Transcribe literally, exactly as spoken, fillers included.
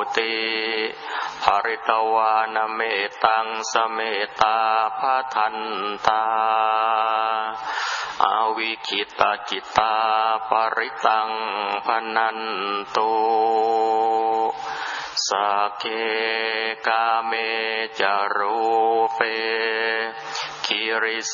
ติภริตวานเมตังสเมตาภทันตาอวิคิตาจิตาปริตังพนันตุสักเคกาเมจารูเปคิริส